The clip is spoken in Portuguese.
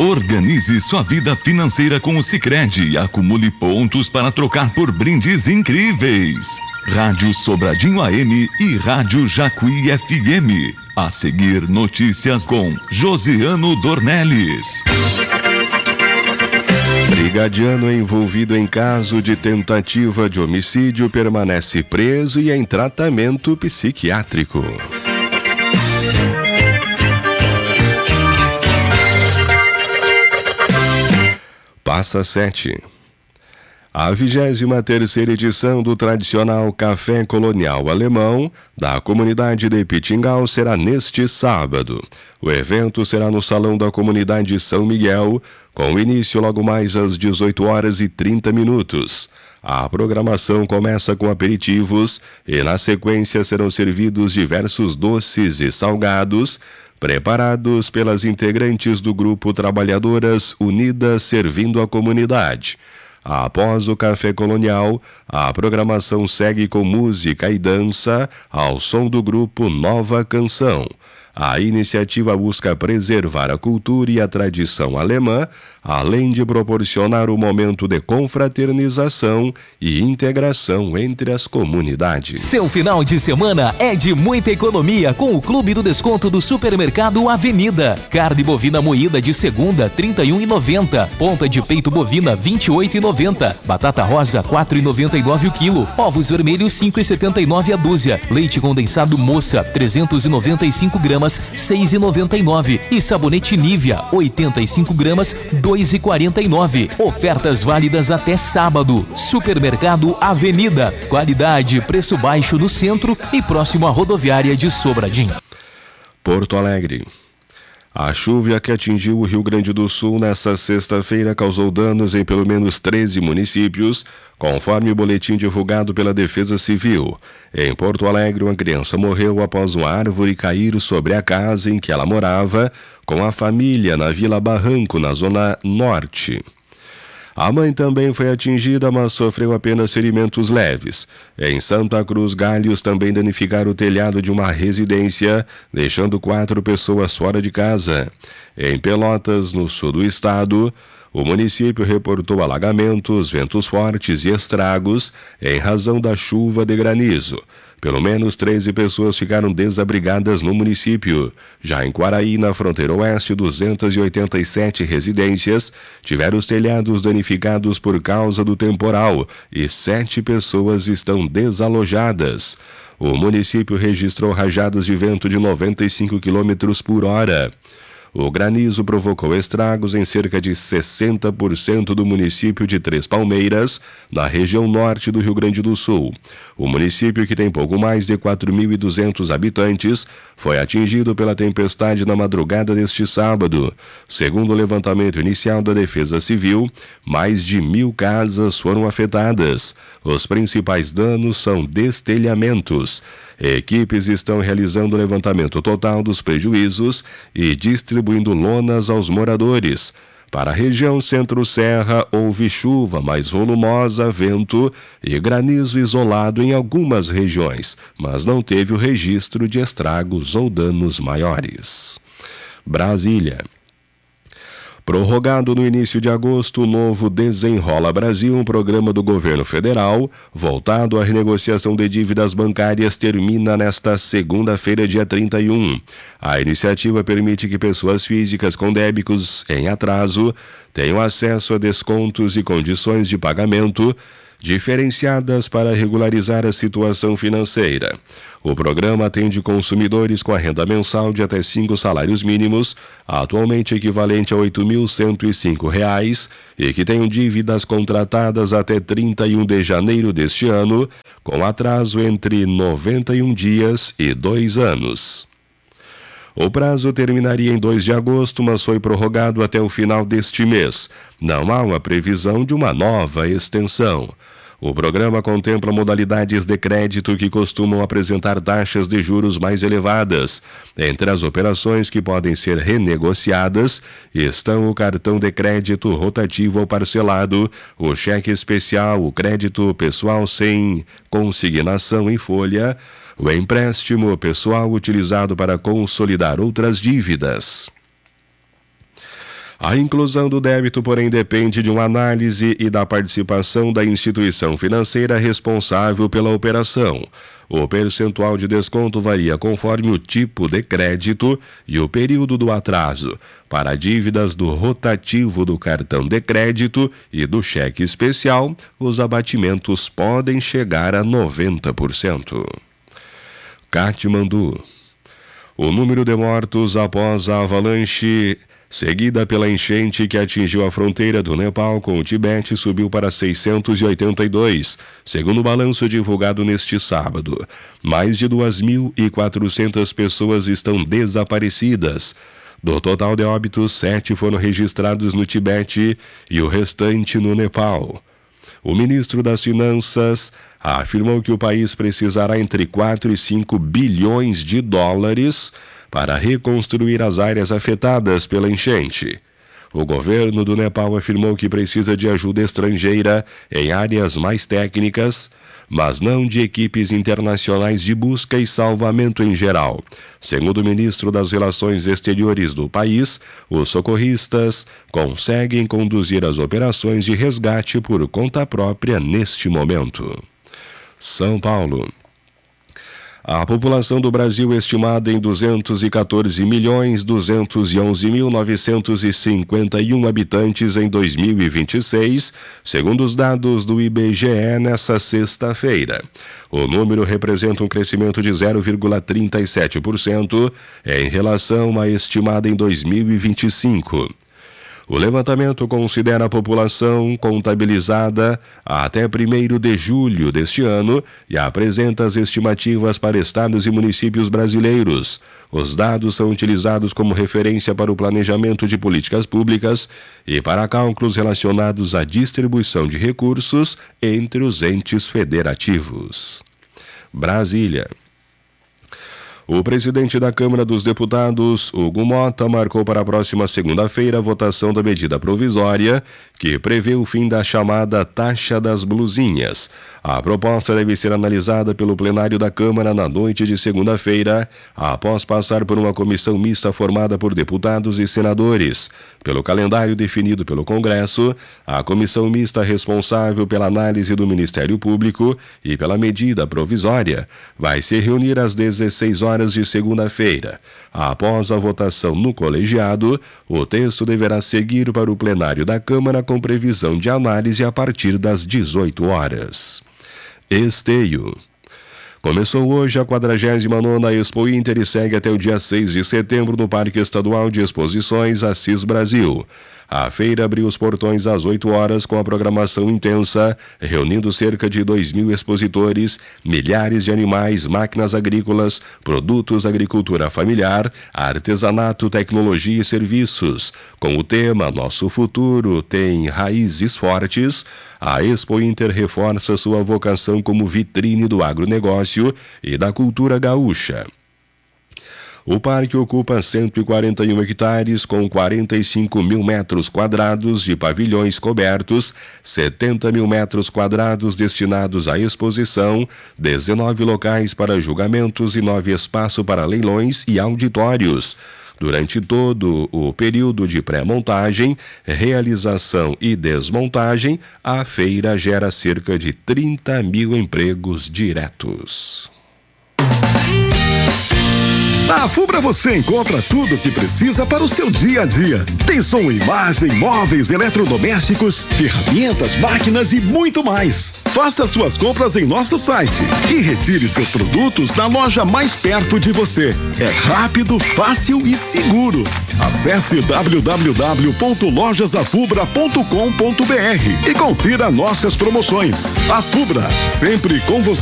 Organize sua vida financeira com o Sicredi e acumule pontos para trocar por brindes incríveis. Rádio Sobradinho AM e Rádio Jacuí FM. A seguir, notícias com Josiano Dornelles. Brigadiano envolvido em caso de tentativa de homicídio permanece preso e em tratamento psiquiátrico. Passa 7. A 23ª edição do tradicional Café Colonial Alemão da comunidade de Pitingal será neste sábado. O evento será no Salão da Comunidade São Miguel, com início logo mais às 18h30. A programação começa com aperitivos e na sequência serão servidos diversos doces e salgados, preparados pelas integrantes do grupo Trabalhadoras Unidas Servindo a Comunidade. Após o Café Colonial, a programação segue com música e dança ao som do grupo Nova Canção. A iniciativa busca preservar a cultura e a tradição alemã, além de proporcionar um momento de confraternização e integração entre as comunidades. Seu final de semana é de muita economia com o Clube do Desconto do Supermercado Avenida. Carne bovina moída de segunda, R$ 31,90. Ponta de peito bovina, R$ 28,90. Batata rosa, R$ 4,99 o quilo. Ovos vermelhos, R$ 5,79 a dúzia. Leite condensado Moça, 395 gramas, R$ 6,99. E sabonete Nivea, 85 gramas, R$ 2,49. Ofertas válidas até sábado. Supermercado Avenida. Qualidade, preço baixo no centro e próximo à rodoviária de Sobradinho. Porto Alegre. A chuva que atingiu o Rio Grande do Sul nesta sexta-feira causou danos em pelo menos 13 municípios, conforme o boletim divulgado pela Defesa Civil. Em Porto Alegre, uma criança morreu após uma árvore cair sobre a casa em que ela morava com a família na Vila Barranco, na Zona Norte. A mãe também foi atingida, mas sofreu apenas ferimentos leves. Em Santa Cruz, galhos também danificaram o telhado de uma residência, deixando 4 pessoas fora de casa. Em Pelotas, no sul do estado, o município reportou alagamentos, ventos fortes e estragos em razão da chuva de granizo. Pelo menos 13 pessoas ficaram desabrigadas no município. Já em Quaraí, na fronteira oeste, 287 residências tiveram os telhados danificados por causa do temporal e 7 pessoas estão desalojadas. O município registrou rajadas de vento de 95 km por hora. O granizo provocou estragos em cerca de 60% do município de Três Palmeiras, na região norte do Rio Grande do Sul. O município, que tem pouco mais de 4.200 habitantes, foi atingido pela tempestade na madrugada deste sábado. Segundo o levantamento inicial da Defesa Civil, mais de 1.000 casas foram afetadas. Os principais danos são destelhamentos. Equipes estão realizando o levantamento total dos prejuízos e distribuindo lonas aos moradores. Para a região Centro-Serra, houve chuva mais volumosa, vento e granizo isolado em algumas regiões, mas não teve o registro de estragos ou danos maiores. Brasília. Prorrogado no início de agosto, o novo Desenrola Brasil, um programa do governo federal voltado à renegociação de dívidas bancárias, termina nesta segunda-feira, dia 31. A iniciativa permite que pessoas físicas com débitos em atraso tenham acesso a descontos e condições de pagamento diferenciadas para regularizar a situação financeira. O programa atende consumidores com a renda mensal de até 5 salários mínimos, atualmente equivalente a R$ 8.105, e que tenham dívidas contratadas até 31 de janeiro deste ano, com atraso entre 91 dias e 2 anos. O prazo terminaria em 2 de agosto, mas foi prorrogado até o final deste mês. Não há uma previsão de uma nova extensão. O programa contempla modalidades de crédito que costumam apresentar taxas de juros mais elevadas. Entre as operações que podem ser renegociadas estão o cartão de crédito rotativo ou parcelado, o cheque especial, o crédito pessoal sem consignação em folha, o empréstimo pessoal utilizado para consolidar outras dívidas. A inclusão do débito, porém, depende de uma análise e da participação da instituição financeira responsável pela operação. O percentual de desconto varia conforme o tipo de crédito e o período do atraso. Para dívidas do rotativo do cartão de crédito e do cheque especial, os abatimentos podem chegar a 90%. Katmandu. O número de mortos após a avalanche seguida pela enchente que atingiu a fronteira do Nepal com o Tibete, subiu para 682, segundo o balanço divulgado neste sábado. Mais de 2.400 pessoas estão desaparecidas. Do total de óbitos, 7 foram registrados no Tibete e o restante no Nepal. O ministro das Finanças afirmou que o país precisará entre 4 e 5 bilhões de dólares para reconstruir as áreas afetadas pela enchente. O governo do Nepal afirmou que precisa de ajuda estrangeira em áreas mais técnicas, mas não de equipes internacionais de busca e salvamento em geral. Segundo o ministro das Relações Exteriores do país, os socorristas conseguem conduzir as operações de resgate por conta própria neste momento. São Paulo. A população do Brasil estimada em 214.211.951 habitantes em 2026, segundo os dados do IBGE nessa sexta-feira. O número representa um crescimento de 0,37% em relação à estimada em 2025. O levantamento considera a população contabilizada até 1º de julho deste ano e apresenta as estimativas para estados e municípios brasileiros. Os dados são utilizados como referência para o planejamento de políticas públicas e para cálculos relacionados à distribuição de recursos entre os entes federativos. Brasília. O presidente da Câmara dos Deputados, Hugo Mota, marcou para a próxima segunda-feira a votação da medida provisória que prevê o fim da chamada taxa das blusinhas. A proposta deve ser analisada pelo plenário da Câmara na noite de segunda-feira, após passar por uma comissão mista formada por deputados e senadores. Pelo calendário definido pelo Congresso, a comissão mista responsável pela análise do Ministério Público e pela medida provisória vai se reunir às 16 horas de segunda-feira. Após a votação no colegiado, o texto deverá seguir para o plenário da Câmara com previsão de análise a partir das 18 horas. Esteio. Começou hoje a 49ª Expo Inter e segue até o dia 6 de setembro no Parque Estadual de Exposições Assis Brasil. A feira abriu os portões às 8 horas com a programação intensa, reunindo cerca de 2.000 expositores, milhares de animais, máquinas agrícolas, produtos agricultura familiar, artesanato, tecnologia e serviços. Com o tema Nosso Futuro tem Raízes Fortes, a Expo Inter reforça sua vocação como vitrine do agronegócio e da cultura gaúcha. O parque ocupa 141 hectares com 45 mil metros quadrados de pavilhões cobertos, 70 mil metros quadrados destinados à exposição, 19 locais para julgamentos e 9 espaços para leilões e auditórios. Durante todo o período de pré-montagem, realização e desmontagem, a feira gera cerca de 30 mil empregos diretos. Na Fubra você encontra tudo o que precisa para o seu dia a dia. Tem som e imagem, móveis, eletrodomésticos, ferramentas, máquinas e muito mais. Faça suas compras em nosso site e retire seus produtos na loja mais perto de você. É rápido, fácil e seguro. Acesse www.lojasafubra.com.br e confira nossas promoções. A Fubra, sempre com você.